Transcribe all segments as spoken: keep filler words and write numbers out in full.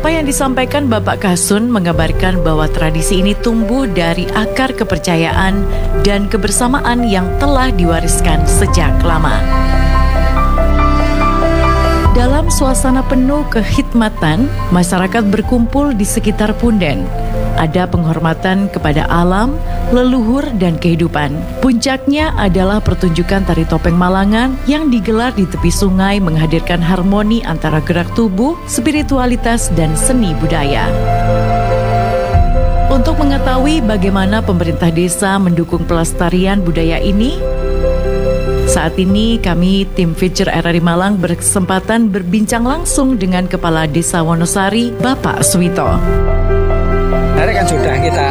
Apa yang disampaikan Bapak Kasun mengabarkan bahwa tradisi ini tumbuh dari akar kepercayaan dan kebersamaan yang telah diwariskan sejak lama. Dalam suasana penuh kehikmatan, masyarakat berkumpul di sekitar punden. Ada penghormatan kepada alam, leluhur, dan kehidupan. Puncaknya adalah pertunjukan tari topeng Malangan yang digelar di tepi sungai menghadirkan harmoni antara gerak tubuh, spiritualitas, dan seni budaya. Untuk mengetahui bagaimana pemerintah desa mendukung pelestarian budaya ini, saat ini kami tim Feature R R I Malang berkesempatan berbincang langsung dengan Kepala Desa Wonosari, Bapak Suwito. Hari kan sudah kita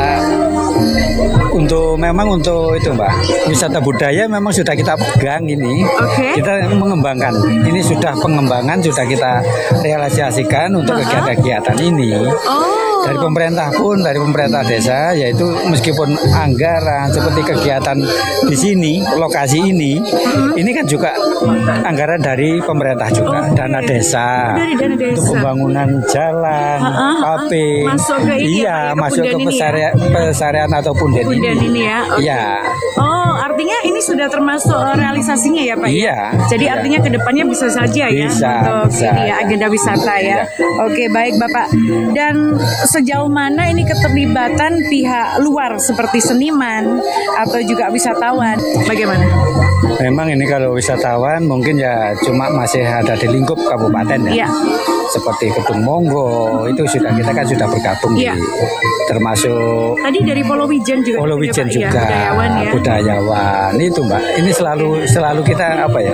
untuk memang untuk itu Mbak, wisata budaya memang sudah kita pegang ini. Okay. Kita mengembangkan. Ini sudah pengembangan sudah kita realisasikan untuk uh-huh. kegiatan-kegiatan ini. Oh. Dari pemerintah pun, dari pemerintah desa, yaitu meskipun anggaran seperti kegiatan di sini, lokasi ini, hmm. ini kan juga anggaran dari pemerintah juga, oh, dana desa, dari dana desa. Untuk pembangunan jalan, uh, uh, paving, masuk ke ini, iya, ya, masuk ke pesarian, ya? pesarian atau punden ini. ini ya, okay. Iya. Oh, artinya ini sudah termasuk realisasinya ya Pak? Iya. Jadi iya. artinya kedepannya bisa saja ya bisa, untuk bisa. ini ya agenda wisata ya. Iya. Oke, baik Bapak. Dan sejauh mana ini keterlibatan pihak luar seperti seniman atau juga wisatawan? Bagaimana? Memang ini kalau wisatawan mungkin ya cuma masih ada di lingkup kabupaten ya. Iya. Seperti Kedung Monggo itu sudah kita kan sudah bergabung iya. di termasuk tadi dari Polowijen juga Polowijen juga ya, budayawan ya. Budayawan itu Mbak. Ini selalu selalu kita apa ya?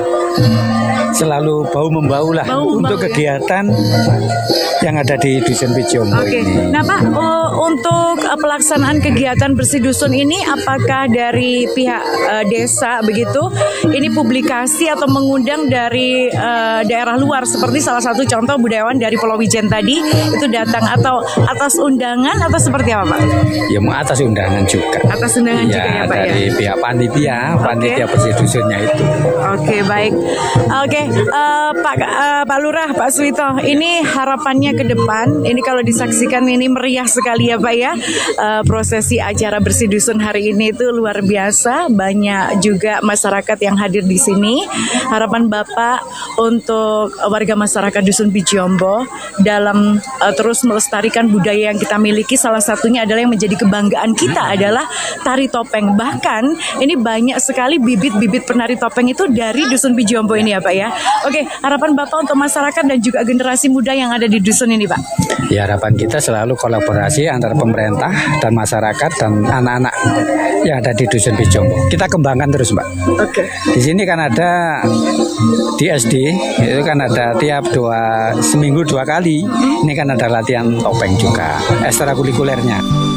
Selalu bau membau lah bau untuk membau, kegiatan ya? Yang ada di Dusun Pijombo okay. ini. Nah Pak, oh, untuk uh, pelaksanaan kegiatan bersih dusun ini apakah dari pihak uh, desa begitu ini publikasi atau mengundang dari uh, daerah luar seperti salah satu contoh budayawan dari Polowijen tadi itu datang atau atas undangan atau seperti apa Pak? Ya mau atas undangan juga. Atas undangan ya, juga ya Pak dari ya? pihak panitia, panitia okay. bersih dusunnya itu. Oke okay, baik. Oke okay, uh, Pak uh, Pak Lurah, Pak Suwito, ini harapannya ke depan. Ini kalau disaksikan ini meriah sekali ya Pak ya. Uh, prosesi acara bersih dusun hari ini itu luar biasa. Banyak juga masyarakat yang hadir di sini. Harapan Bapak untuk warga masyarakat Dusun Pijombo dalam uh, terus melestarikan budaya yang kita miliki, salah satunya adalah yang menjadi kebanggaan kita adalah tari topeng. Bahkan ini banyak sekali bibit-bibit penari topeng itu dari Dusun Pijombo ini ya Pak ya. Oke, harapan Bapak untuk masyarakat dan juga generasi muda yang ada di dusun ini Pak? Ya, harapan kita selalu kolaborasi antara pemerintah dan masyarakat dan anak-anak yang ada di Dusun Pijombo. Kita kembangkan terus Mbak. Oke. Di sini kan ada di S D itu kan ada tiap dua seminggu dua kali. Ini kan ada latihan topeng juga, ekstrakurikulernya.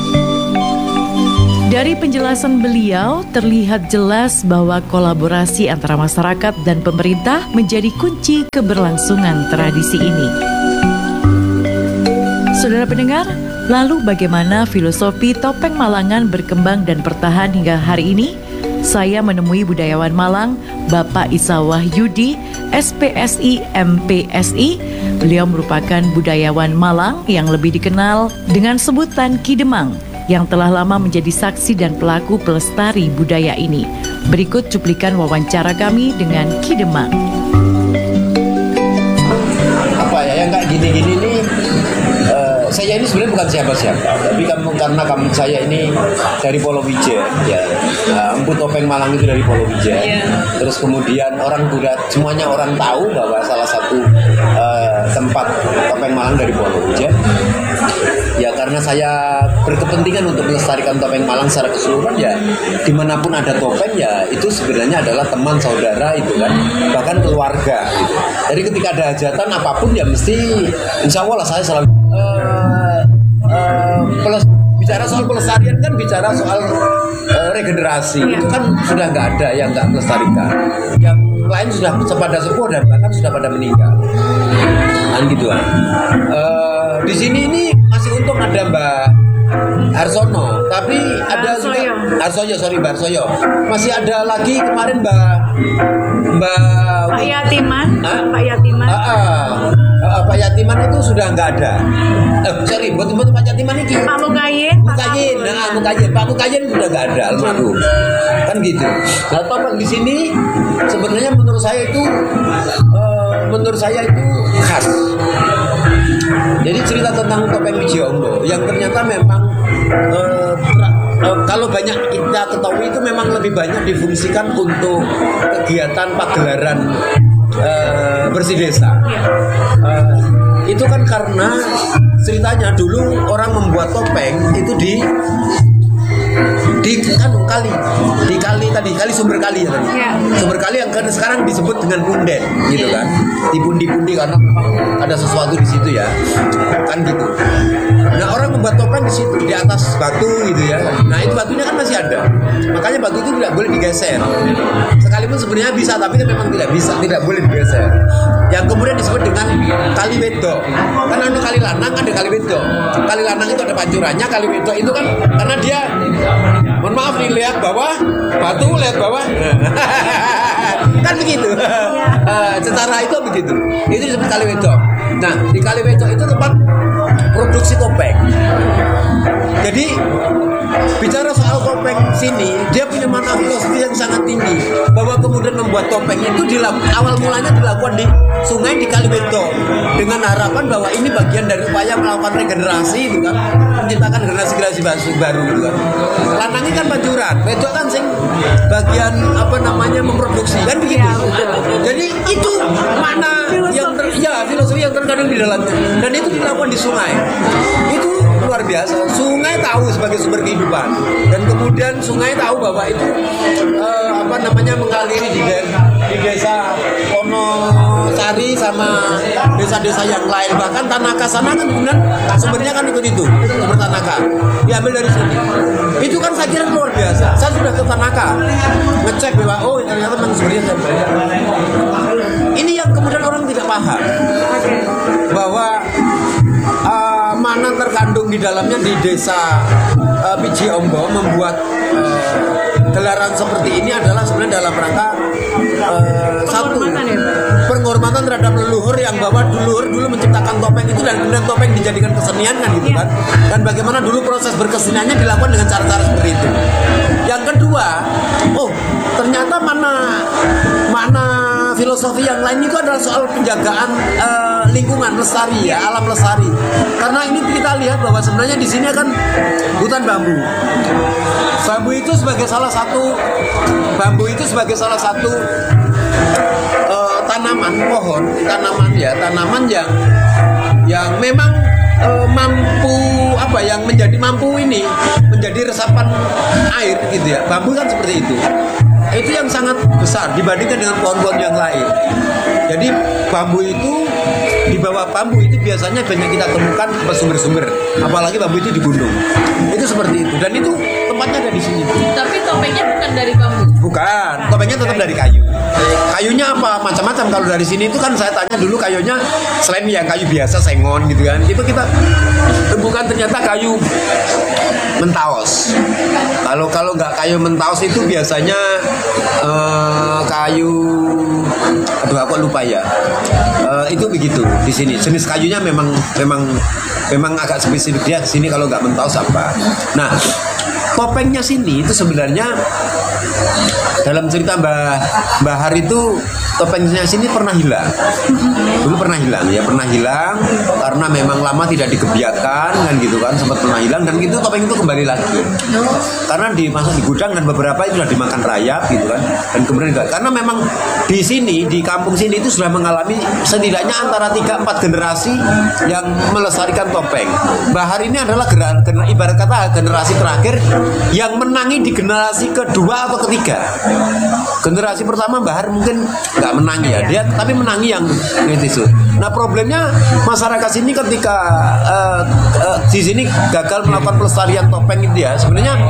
Dari penjelasan beliau, terlihat jelas bahwa kolaborasi antara masyarakat dan pemerintah menjadi kunci keberlangsungan tradisi ini. Saudara pendengar, lalu bagaimana filosofi topeng Malangan berkembang dan bertahan hingga hari ini? Saya menemui budayawan Malang, Bapak Isa Wahyudi, S P S I M P S I. Beliau merupakan budayawan Malang yang lebih dikenal dengan sebutan Ki Demang, yang telah lama menjadi saksi dan pelaku pelestari budaya ini. Berikut cuplikan wawancara kami dengan Ki Demang. Apa ya yang kayak gini-gini nih, uh, saya ini sebenarnya bukan siapa-siapa, tapi kamu karena kamu saya ini dari Polowijen, ya, uh, Empu Topeng Malang itu dari Polowijen. Yeah. Terus kemudian orang udah semuanya orang tahu bahwa salah satu uh, tempat topeng Malang dari Polowijen. Ya karena saya berkepentingan untuk melestarikan topeng Malang secara keseluruhan, ya dimanapun ada topeng ya itu sebenarnya adalah teman saudara itu kan, bahkan keluarga gitu. Jadi ketika ada hajatan apapun ya mesti insya Allah lah saya selalu uh, uh, peles, bicara soal pelestarian kan bicara soal uh, regenerasi itu kan sudah nggak ada yang nggak melestarikan, yang lain sudah pada sepuh dan bahkan sudah pada meninggal kan gitu kan. Uh, di sini ini masih untung ada Mbak Harsono, tapi ada juga Harsoyo, sorry Mbak Harsoyo. Masih ada lagi kemarin Mbak Mbak Pak Yatiman, Hah? Pak Yatiman. Uh, uh, uh, Pak Yatiman Yatiman itu sudah nggak ada. Eh, sorry, buat buat Pak Yatiman ini. Pak Mukayin, Mukayin, nah Mukayin, Pak Mukayin sudah nggak ada, almarhum. Kan gitu. Nah, topeng di sini sebenarnya menurut saya itu, uh, menurut saya itu khas. Jadi cerita tentang topeng Wijiombo yang ternyata memang uh, uh, kalau banyak kita ketahui itu memang lebih banyak difungsikan untuk kegiatan pagelaran uh, bersih desa. Uh, itu kan karena ceritanya dulu orang membuat topeng itu di di kan kali di kali tadi kali sumber kali ya tadi yeah. Sumber kali yang kan sekarang disebut dengan punden gitu kan, di pundi-pundi karena ada sesuatu di situ ya kan gitu. Nah orang membuat topeng di situ di atas batu gitu ya. Nah itu batunya kan masih ada, makanya batu itu tidak boleh digeser. Sekalipun sebenarnya bisa, tapi itu memang tidak bisa, tidak boleh digeser. Yang kemudian disebut dengan kali wedok. Kan ada kali lanang, ada kali wedok. Kali lanang itu ada pancurannya, kali wedok itu kan karena dia, mohon maaf nih, lihat bawah batu, lihat bawah kan begitu. Uh, secara itu begitu. Itu disebut kali wedok. Nah di kali wedok itu tempat produksi topeng. Jadi bicara soal topeng sini, dia punya makna filosofi yang sangat tinggi. Bahwa kemudian membuat topeng itu dilaku, awal mulanya dilakukan di sungai di Kalibeto dengan harapan bahwa ini bagian dari upaya melakukan regenerasi itu kan, menciptakan generasi-generasi baru gitu kan. Lanangnya kan pancuran, wedok kan sing bagian apa namanya memproduksi kan begitu. Jadi itu makna yang ter, ya filosofi yang terkandung di dalamnya, dan itu dilakukan di sungai. Itu luar biasa. Sungai tahu sebagai sumber kehidupan, dan kemudian sungai tahu bahwa itu uh, apa namanya mengaliri di, de di desa Wonosari sama desa-desa yang lain. Bahkan Tanaka sana kan kemudian sumbernya kan ikut itu, sumber Tanaka diambil dari sini. Itu kan saya kira luar biasa. Saya sudah ke Tanaka ngecek bahwa oh ternyata memang sumbernya ini yang kemudian orang tidak paham bahwa uh, mana terkandung di dalamnya di desa uh, Wijiombo membuat uh, gelaran seperti ini adalah sebenarnya dalam rangka uh, satu penghormatan terhadap leluhur yang bahwa leluhur dulu menciptakan topeng itu dan kemudian topeng dijadikan kesenian kan gitu kan, dan bagaimana dulu proses berkeseniannya dilakukan dengan cara-cara seperti itu. Yang kedua, oh ternyata mana mana filosofi yang lain itu adalah soal penjagaan uh, lingkungan lestari ya, alam lestari. Karena ini kita lihat bahwa sebenarnya di sini kan hutan bambu. Bambu itu sebagai salah satu bambu itu sebagai salah satu uh, tanaman pohon, tanaman ya, tanaman yang yang memang uh, mampu apa yang menjadi mampu ini menjadi resapan air gitu ya. Bambu kan seperti itu. Itu yang sangat besar dibandingkan dengan pohon-pohon yang lain. Jadi bambu itu, di bawah bambu itu biasanya banyak kita temukan sumber-sumber, apalagi bambu itu di gunung. Itu seperti itu, dan itu tempatnya ada di sini. Tapi topengnya bukan dari bambu? Bukan, topengnya tetap dari kayu. Kayunya apa? Macam-macam. Kalau dari sini itu kan saya tanya dulu kayunya selain yang kayu biasa sengon gitu kan, itu kita temukan ternyata kayu mentaos. Kalau kalau nggak kayu mentaos itu biasanya uh, kayu, aduh aku lupa ya. Uh, itu begitu di sini. Jenis kayunya memang memang memang agak spesifik dia di sini. Kalau nggak mentaos apa? Nah, topengnya sini itu sebenarnya dalam cerita Mbah Mbah Har itu topengnya sini pernah hilang. Dulu pernah hilang ya, pernah hilang karena memang lama tidak dikebiarkan kan gitu kan, sempat pernah hilang, dan itu topeng itu kembali lagi. Karena dimasuk di gudang dan beberapa itu sudah dimakan rayap gitu kan. Dan kemudian enggak, karena memang di sini di kampung sini itu sudah mengalami setidaknya antara tiga empat generasi yang melestarikan topeng. Mbah Har ini adalah gener, gener, ibarat kata generasi terakhir yang menangi di generasi kedua atau ketiga. Generasi pertama Mbah Har mungkin nggak menangi ya, dia tapi menangi yang itu. Nah problemnya masyarakat sini ketika uh, uh, di sini gagal melakukan pelestarian topeng itu ya, sebenarnya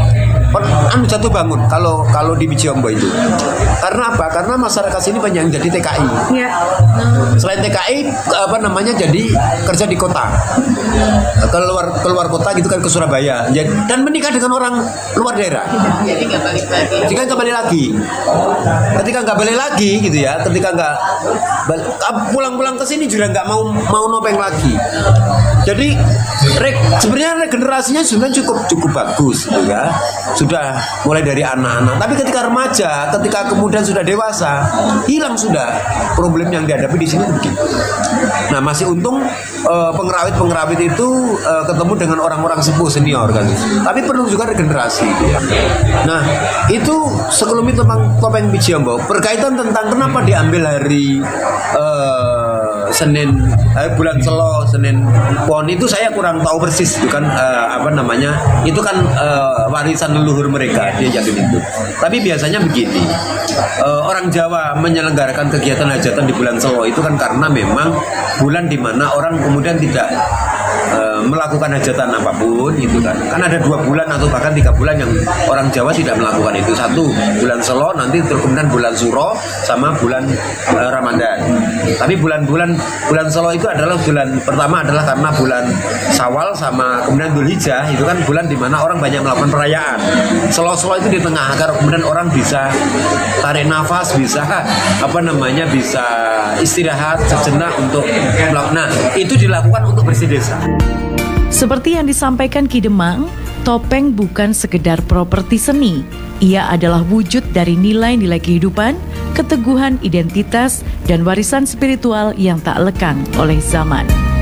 anu jatuh bangun kalau kalau di Bijombo itu. Karena apa? Karena masyarakat sini banyak yang jadi T K I. Ya. Selain T K I apa namanya jadi kerja di kota. Keluar keluar kota gitu kan ke Surabaya. Dan menikah dengan orang luar daerah. Jadi nggak balik lagi. Ketika nggak balik lagi, ketika nggak balik lagi gitu ya, ketika nggak pulang-pulang ke sini juga nggak mau mau nopeng lagi. Jadi re, sebenarnya regenerasinya sudah cukup cukup bagus gitu ya, sudah mulai dari anak-anak. Tapi ketika remaja, ketika kemudian sudah dewasa, hilang sudah problem yang dihadapi di sini begitu. Nah masih untung uh, pengrawit-pengrawit itu uh, ketemu dengan orang-orang sepuh senior kan. Tapi perlu juga regenerasi. Gitu ya. Nah itu sekelumit tentang topeng Bijombo berkaitan tentang kenapa diambil hari uh, Senin eh, bulan Selo, Senin Pon itu saya kurang tahu persis itu kan uh, apa namanya itu kan uh, warisan leluhur mereka dia yakin itu. Tapi biasanya begini uh, orang Jawa menyelenggarakan kegiatan hajatan di bulan Selo itu kan karena memang bulan dimana orang kemudian tidak uh, melakukan hajatan apapun gitu kan. Kan ada dua bulan atau bahkan tiga bulan yang orang Jawa tidak melakukan itu. Satu bulan Selo, nanti terus kemudian bulan Suro sama bulan uh, Ramadan. Tapi bulan-bulan bulan Selo itu adalah bulan pertama adalah karena bulan Syawal sama kemudian Dzulhijjah itu kan bulan dimana orang banyak melakukan perayaan. Selo-selo itu di tengah agar kemudian orang bisa tarik nafas, bisa apa namanya bisa istirahat sejenak untuk melakukan. Nah itu dilakukan untuk bersih desa. Seperti yang disampaikan Ki Demang, topeng bukan sekedar properti seni. Ia adalah wujud dari nilai-nilai kehidupan, keteguhan identitas, dan warisan spiritual yang tak lekang oleh zaman.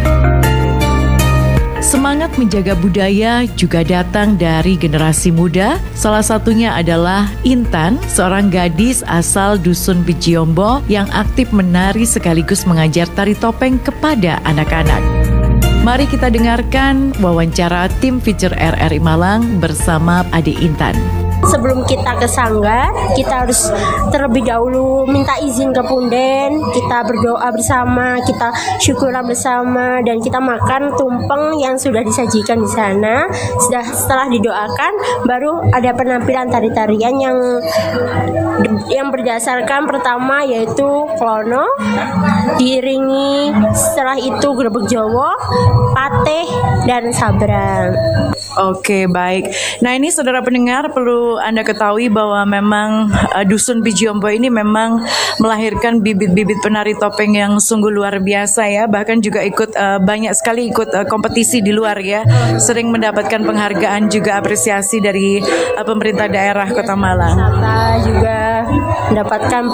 Semangat menjaga budaya juga datang dari generasi muda. Salah satunya adalah Intan, seorang gadis asal dusun Bijombo yang aktif menari sekaligus mengajar tari topeng kepada anak-anak. Mari kita dengarkan wawancara tim Feature R R I Malang bersama Ade Intan. Sebelum kita ke sanggar, kita harus terlebih dahulu minta izin ke punden, kita berdoa bersama, kita syukuran bersama, dan kita makan tumpeng yang sudah disajikan di sana. Sudah setelah didoakan, baru ada penampilan tari-tarian yang yang berdasarkan pertama yaitu klono, diiringi setelah itu grebeg Jawa, pateh, dan sabrang. Oke, baik. Nah, ini saudara pendengar perlu Anda ketahui bahwa memang uh, dusun Bijombo ini memang melahirkan bibit-bibit penari topeng yang sungguh luar biasa ya. Bahkan juga ikut uh, banyak sekali ikut uh, kompetisi di luar ya. Sering mendapatkan penghargaan juga apresiasi dari uh, pemerintah daerah Kota Malang. Kita juga mendapatkan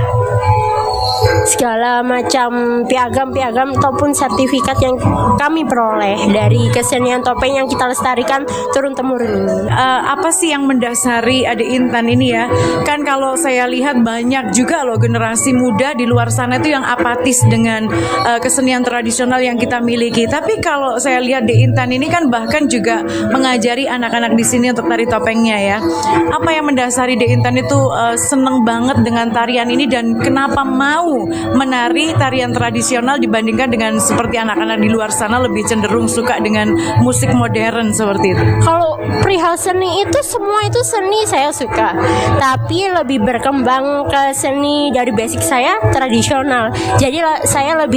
segala macam piagam-piagam ataupun sertifikat yang kami peroleh dari kesenian topeng yang kita lestarikan turun-temurun. Uh, apa sih yang mendasari Ade Intan ini ya? Kan kalau saya lihat banyak juga loh generasi muda di luar sana itu yang apatis dengan uh, kesenian tradisional yang kita miliki. Tapi kalau saya lihat Ade Intan ini kan bahkan juga mengajari anak-anak di sini untuk tari topengnya ya. Apa yang mendasari Ade Intan itu uh, seneng banget dengan tarian ini dan kenapa mau menari tarian tradisional dibandingkan dengan seperti anak-anak di luar sana lebih cenderung suka dengan musik modern seperti itu? Kalau perihal seni itu semua itu seni saya suka, tapi lebih berkembang ke seni dari basic saya tradisional. Jadi saya lebih